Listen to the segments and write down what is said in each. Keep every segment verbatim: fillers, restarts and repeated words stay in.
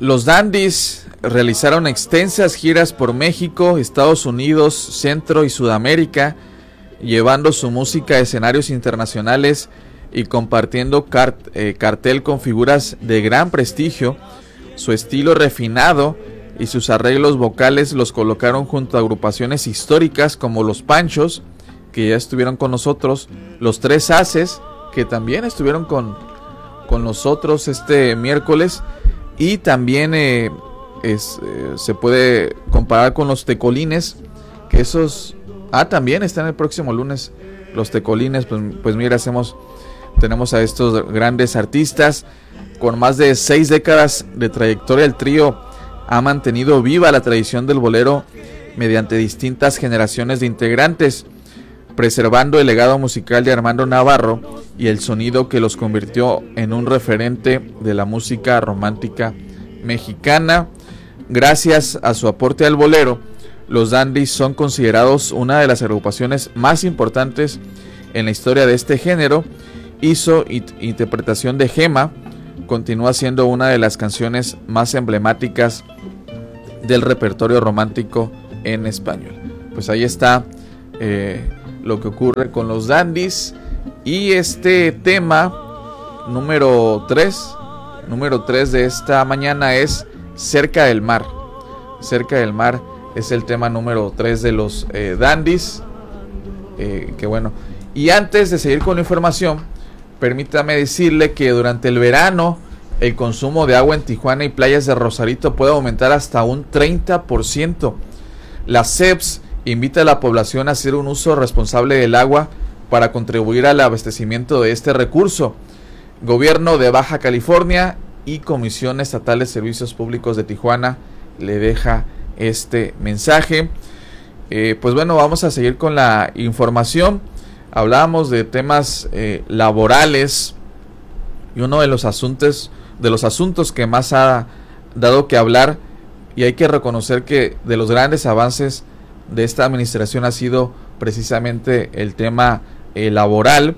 Los Dandies realizaron extensas giras por México, Estados Unidos, Centro y Sudamérica, llevando su música a escenarios internacionales y compartiendo cart- eh, cartel con figuras de gran prestigio. Su estilo refinado y sus arreglos vocales los colocaron junto a agrupaciones históricas como Los Panchos, que ya estuvieron con nosotros, Los Tres Haces, que también estuvieron con, con nosotros este miércoles, y también eh, es, eh, se puede comparar con Los Tecolines, que esos ah también están el próximo lunes. Los Tecolines, pues, pues mira, hacemos tenemos a estos grandes artistas. Con más de seis décadas de trayectoria, el trío ha mantenido viva la tradición del bolero mediante distintas generaciones de integrantes, preservando el legado musical de Armando Navarro y el sonido que los convirtió en un referente de la música romántica mexicana. Gracias a su aporte al bolero, los Dandies son considerados una de las agrupaciones más importantes en la historia de este género, y su it- interpretación de Gema continúa siendo una de las canciones más emblemáticas del repertorio romántico en español. Pues ahí está eh, lo que ocurre con los Dandies. Y este tema número tres, número tres de esta mañana es Cerca del Mar. Cerca del Mar es el tema número tres de los eh, Dandies. Eh, que bueno. Y antes de seguir con la información, permítame decirle que durante el verano el consumo de agua en Tijuana y playas de Rosarito puede aumentar hasta un treinta por ciento. La C E P S invita a la población a hacer un uso responsable del agua para contribuir al abastecimiento de este recurso. Gobierno de Baja California y Comisión Estatal de Servicios Públicos de Tijuana le deja este mensaje. Eh, pues bueno, vamos a seguir con la información. Hablábamos de temas eh, laborales, y uno de los asuntos de los asuntos que más ha dado que hablar, y hay que reconocer que de los grandes avances de esta administración ha sido precisamente el tema eh, laboral.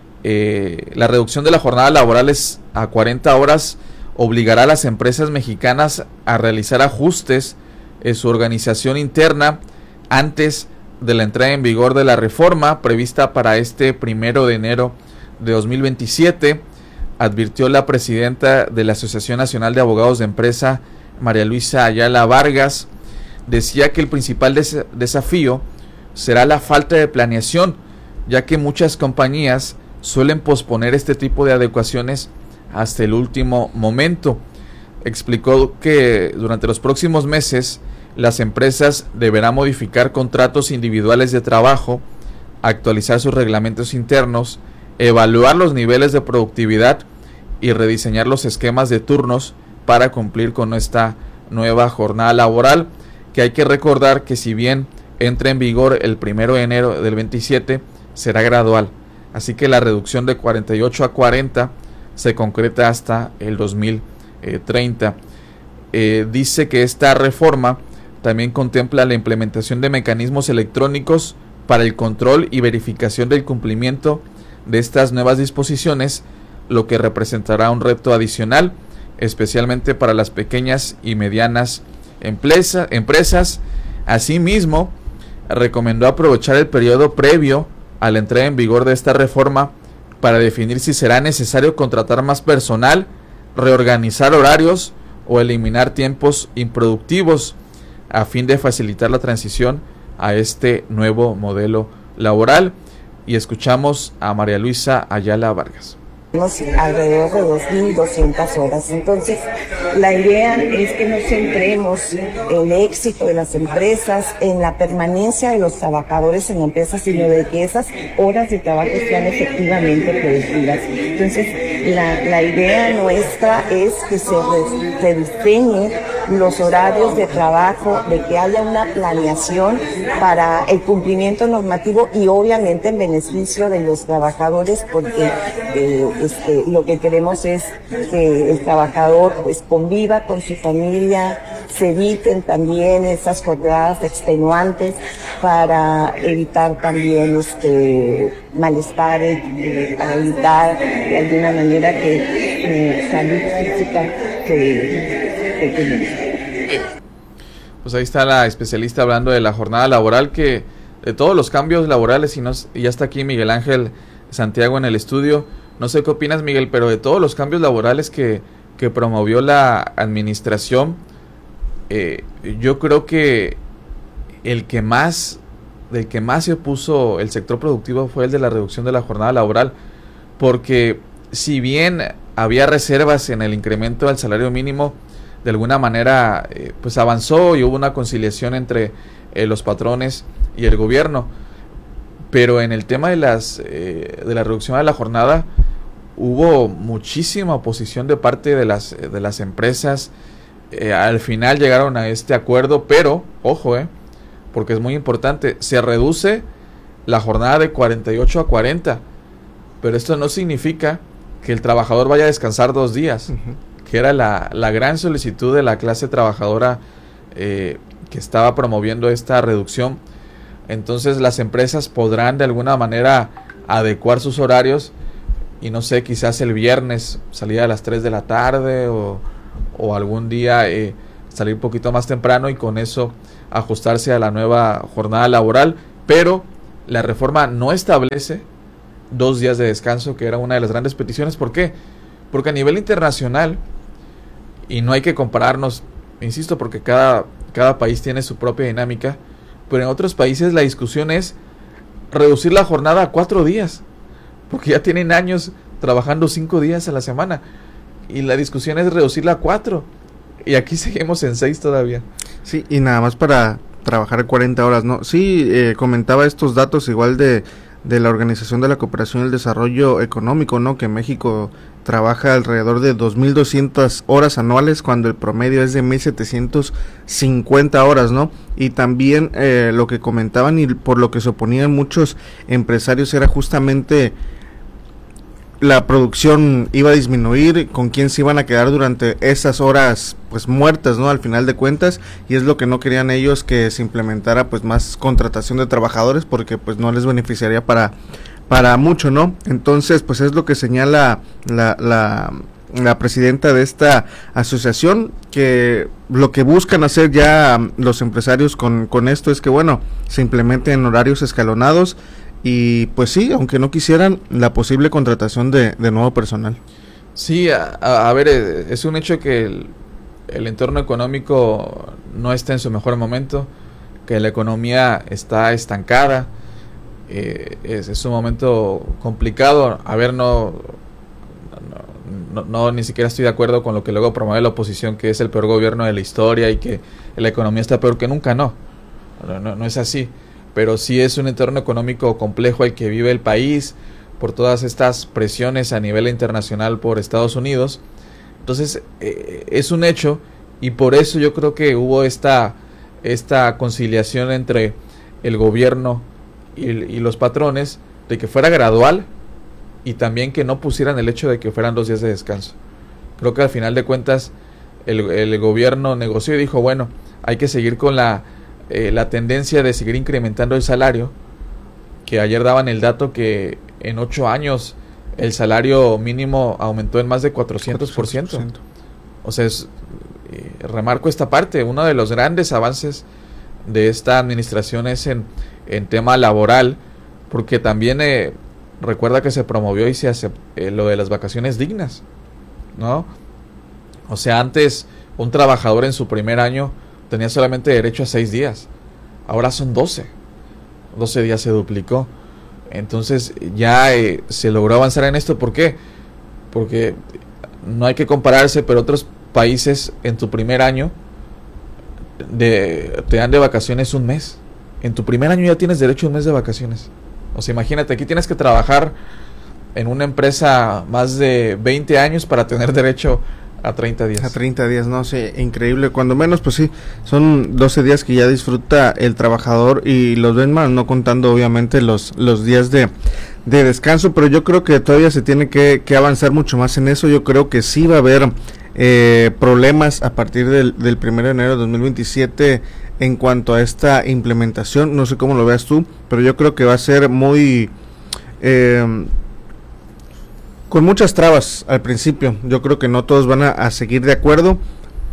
Eh, la reducción de la jornada laboral es a cuarenta horas obligará a las empresas mexicanas a realizar ajustes en su organización interna antes de la entrada en vigor de la reforma prevista para este primero de enero de dos mil veintisiete, advirtió la presidenta de la Asociación Nacional de Abogados de Empresa, María Luisa Ayala Vargas. Decía que el principal des- desafío será la falta de planeación, ya que muchas compañías suelen posponer este tipo de adecuaciones hasta el último momento. Explicó que durante los próximos meses las empresas deberán modificar contratos individuales de trabajo, actualizar sus reglamentos internos, evaluar los niveles de productividad y rediseñar los esquemas de turnos para cumplir con esta nueva jornada laboral, que hay que recordar que si bien entra en vigor el primero de enero del veintisiete, será gradual. Así que la reducción de cuarenta y ocho a cuarenta se concreta hasta el dos mil treinta. Eh, dice que esta reforma también contempla la implementación de mecanismos electrónicos para el control y verificación del cumplimiento de estas nuevas disposiciones, lo que representará un reto adicional, especialmente para las pequeñas y medianas empresa, empresas. Asimismo, recomendó aprovechar el periodo previo a la entrada en vigor de esta reforma para definir si será necesario contratar más personal, reorganizar horarios o eliminar tiempos improductivos, a fin de facilitar la transición a este nuevo modelo laboral. Y escuchamos a María Luisa Ayala Vargas. Alrededor de dos mil doscientas horas. Entonces, la idea es que nos centremos en el éxito de las empresas, en la permanencia de los trabajadores en la empresa, sino de que esas horas de trabajo sean efectivamente productivas. Entonces, la, la idea nuestra es que se re, rediseñen los horarios de trabajo, de que haya una planeación para el cumplimiento normativo y obviamente en beneficio de los trabajadores, porque eh, Este, lo que queremos es que el trabajador pues conviva con su familia, se eviten también esas jornadas extenuantes para evitar también este malestares, eh, para evitar de alguna manera que eh, salud física que pequeños. Pues ahí está la especialista hablando de la jornada laboral, que de todos los cambios laborales, y, nos, y ya está aquí Miguel Ángel Santiago en el estudio. No sé qué opinas, Miguel, pero de todos los cambios laborales que, que promovió la administración, eh, yo creo que el que más, del que más se opuso el sector productivo fue el de la reducción de la jornada laboral, porque si bien había reservas en el incremento del salario mínimo, de alguna manera eh, pues avanzó y hubo una conciliación entre eh, los patrones y el gobierno, pero en el tema de las eh, de la reducción de la jornada hubo muchísima oposición de parte de las de las empresas. Eh, al final llegaron a este acuerdo, pero ojo, eh, porque es muy importante, se reduce la jornada de cuarenta y ocho a cuarenta, pero esto no significa que el trabajador vaya a descansar dos días. Uh-huh. Que era la, la gran solicitud de la clase trabajadora eh, que estaba promoviendo esta reducción. Entonces las empresas podrán de alguna manera adecuar sus horarios y no sé, quizás el viernes salir a las tres de la tarde o, o algún día eh, salir un poquito más temprano y con eso ajustarse a la nueva jornada laboral, pero la reforma no establece dos días de descanso, que era una de las grandes peticiones. ¿Por qué? Porque a nivel internacional, y no hay que compararnos, insisto, porque cada, cada país tiene su propia dinámica, pero en otros países la discusión es reducir la jornada a cuatro días, porque ya tienen años trabajando cinco días a la semana, y la discusión es reducirla a cuatro, y aquí seguimos en seis todavía. Sí, y nada más para trabajar cuarenta horas, ¿no? Sí, eh, comentaba estos datos igual de, de la Organización de la Cooperación y el Desarrollo Económico, ¿no? Que México trabaja alrededor de dos mil doscientas horas anuales cuando el promedio es de mil setecientas cincuenta horas, ¿no? Y también eh, lo que comentaban y por lo que se oponían muchos empresarios era justamente la producción iba a disminuir, con quién se iban a quedar durante esas horas pues muertas, ¿no? Al final de cuentas, y es lo que no querían ellos, que se implementara pues más contratación de trabajadores, porque pues no les beneficiaría para para mucho, ¿no? Entonces, pues es lo que señala la, la, la presidenta de esta asociación, que lo que buscan hacer ya los empresarios con, con esto es que, bueno, se implementen horarios escalonados y, pues sí, aunque no quisieran, la posible contratación de, de nuevo personal. Sí, a, a ver, es un hecho que el, el entorno económico no está en su mejor momento, que la economía está estancada. Eh, es, es un momento complicado. A ver, no, no, no, no, ni siquiera estoy de acuerdo con lo que luego promueve la oposición, que es el peor gobierno de la historia y que la economía está peor que nunca. No, no, no, no es así. Pero sí es un entorno económico complejo el que vive el país por todas estas presiones a nivel internacional por Estados Unidos. Entonces eh, es un hecho, y por eso yo creo que hubo esta, esta conciliación entre el gobierno Y, y los patrones, de que fuera gradual y también que no pusieran el hecho de que fueran dos días de descanso. Creo que al final de cuentas el, el gobierno negoció y dijo, bueno, hay que seguir con la, eh, la tendencia de seguir incrementando el salario, que ayer daban el dato que en ocho años el salario mínimo aumentó en más de cuatrocientos por ciento. O sea, es, eh, remarco esta parte, uno de los grandes avances de esta administración es en en tema laboral, porque también eh, recuerda que se promovió y se hace eh, lo de las vacaciones dignas, ¿no? O sea, antes un trabajador en su primer año tenía solamente derecho a seis días, ahora son doce, doce días se duplicó. Entonces ya eh, se logró avanzar en esto. ¿Por qué? Porque no hay que compararse, pero otros países en tu primer año de, te dan de vacaciones un mes. En tu primer año ya tienes derecho a un mes de vacaciones. O sea, imagínate, aquí tienes que trabajar en una empresa más de veinte años para tener derecho a treinta días. A treinta días, no sé, sí, increíble. Cuando menos, pues sí, son doce días que ya disfruta el trabajador y los ven más, no contando obviamente los, los días de, de descanso, pero yo creo que todavía se tiene que, que avanzar mucho más en eso. Yo creo que sí va a haber eh, problemas a partir del, del primero de enero de dos mil veintisiete en cuanto a esta implementación. No sé cómo lo veas tú, pero yo creo que va a ser muy eh, con muchas trabas al principio. Yo creo que no todos van a, a seguir de acuerdo,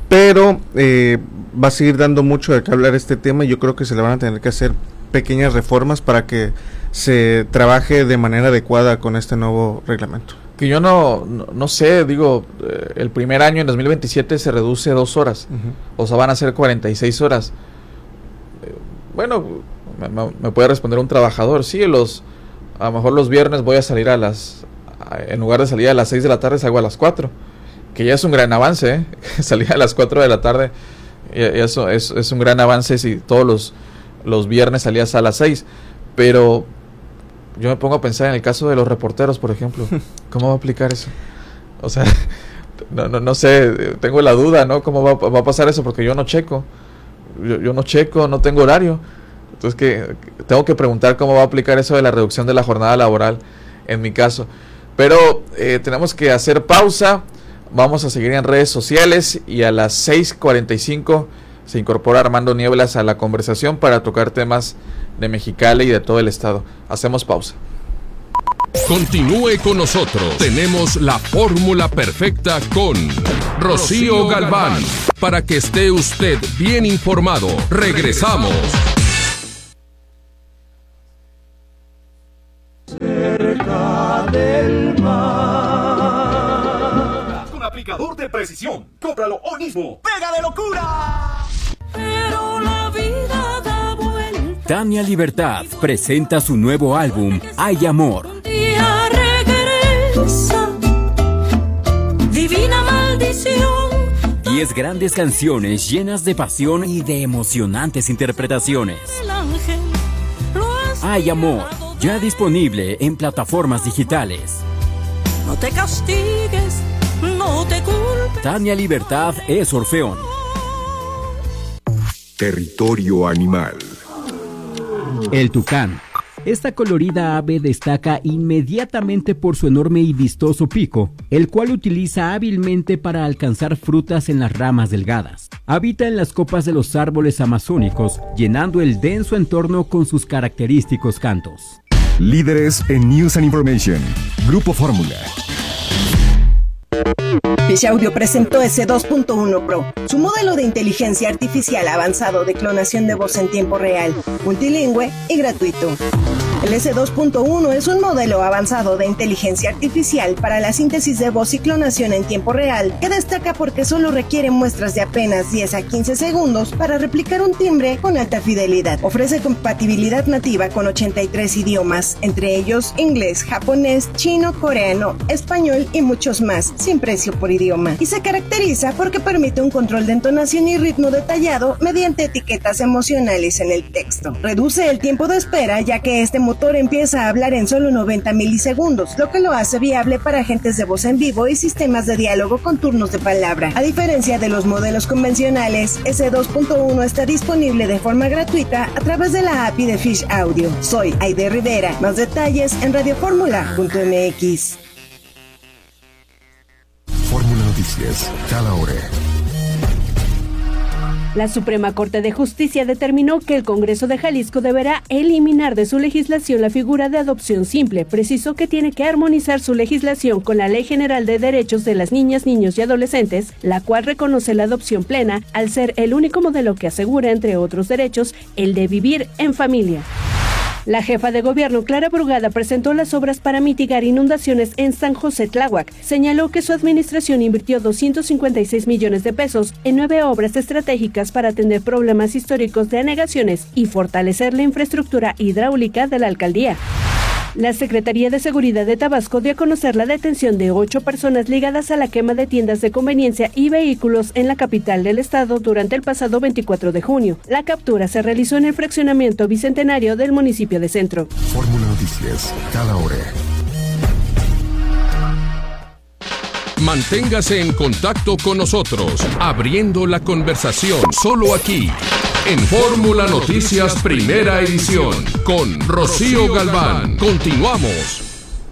pero eh, va a seguir dando mucho de qué hablar este tema y yo creo que se le van a tener que hacer pequeñas reformas para que se trabaje de manera adecuada con este nuevo reglamento. Que yo no, no, no sé, digo, eh, el primer año en dos mil veintisiete se reduce a dos horas, uh-huh. o sea, van a ser cuarenta y seis horas. Eh, bueno, me, me puede responder un trabajador, sí, los, a lo mejor los viernes voy a salir a las, a, en lugar de salir a las seis de la tarde, salgo a las cuatro, que ya es un gran avance, ¿eh? Salir a las cuatro de la tarde, y, y eso es, es un gran avance si todos los, los viernes salías a las seis, pero yo me pongo a pensar en el caso de los reporteros, por ejemplo, ¿cómo va a aplicar eso? O sea, no, no, no sé, tengo la duda, ¿no? ¿Cómo va, va a pasar eso? Porque yo no checo, yo, yo no checo, no tengo horario, entonces que tengo que preguntar cómo va a aplicar eso de la reducción de la jornada laboral en mi caso. Pero eh, tenemos que hacer pausa, vamos a seguir en redes sociales y a las seis cuarenta y cinco se incorpora Armando Nieblas a la conversación para tocar temas de Mexicali y de todo el estado. Hacemos pausa. Continúe con nosotros. Tenemos la fórmula perfecta con Rocío Galván. Para que esté usted bien informado. Regresamos. Cerca del mar. Con aplicador de precisión. Cómpralo hoy mismo. ¡Pega de locura! Pero la vida da vuelta. Tania Libertad presenta su nuevo álbum, Hay Amor. Un día regresa, divina maldición. Diez grandes canciones llenas de pasión y de emocionantes interpretaciones. El ángel lo has Hay Amor, ya disponible en plataformas digitales. No te castigues, no te culpes. Tania Libertad es Orfeón. Territorio animal. El tucán. Esta colorida ave destaca inmediatamente por su enorme y vistoso pico, el cual utiliza hábilmente para alcanzar frutas en las ramas delgadas. Habita en las copas de los árboles amazónicos, llenando el denso entorno con sus característicos cantos. Líderes en News and Information. Grupo Fórmula. Fish Audio presentó S dos punto uno Pro, su modelo de inteligencia artificial avanzado de clonación de voz en tiempo real, multilingüe y gratuito. El S dos punto uno es un modelo avanzado de inteligencia artificial para la síntesis de voz y clonación en tiempo real, que destaca porque solo requiere muestras de apenas diez a quince segundos para replicar un timbre con alta fidelidad. Ofrece compatibilidad nativa con ochenta y tres idiomas, entre ellos inglés, japonés, chino, coreano, español y muchos más, sin precio por idioma. Y se caracteriza porque permite un control de entonación y ritmo detallado mediante etiquetas emocionales en el texto. Reduce el tiempo de espera, ya que este motor empieza a hablar en solo noventa milisegundos, lo que lo hace viable para agentes de voz en vivo y sistemas de diálogo con turnos de palabra. A diferencia de los modelos convencionales, S dos punto uno está disponible de forma gratuita a través de la A P I de Fish Audio. Soy Aide Rivera. Más detalles en radioformula punto m x. Fórmula Noticias, cada hora. La Suprema Corte de Justicia determinó que el Congreso de Jalisco deberá eliminar de su legislación la figura de adopción simple. Precisó que tiene que armonizar su legislación con la Ley General de Derechos de las Niñas, Niños y Adolescentes, la cual reconoce la adopción plena al ser el único modelo que asegura, entre otros derechos, el de vivir en familia. La jefa de gobierno, Clara Brugada, presentó las obras para mitigar inundaciones en San José Tláhuac. Señaló que su administración invirtió doscientos cincuenta y seis millones de pesos en nueve obras estratégicas para atender problemas históricos de anegaciones y fortalecer la infraestructura hidráulica de la alcaldía. La Secretaría de Seguridad de Tabasco dio a conocer la detención de ocho personas ligadas a la quema de tiendas de conveniencia y vehículos en la capital del estado durante el pasado veinticuatro de junio. La captura se realizó en el fraccionamiento bicentenario del municipio de Centro. Fórmula Noticias, cada hora. Manténgase en contacto con nosotros, abriendo la conversación, solo aquí, en Fórmula Noticias Primera Edición, con Rocío Galván. Continuamos.